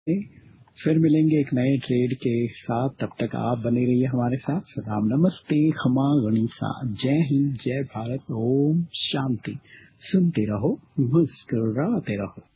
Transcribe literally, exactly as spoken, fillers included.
फिर मिलेंगे एक नए ट्रेड के साथ। तब तक आप बने रहिए हमारे साथ। सलाम, नमस्ते, खमा गणिसा, जय हिंद, जय भारत, ओम शांति। सुनते रहो, मुस्कुराते रहो।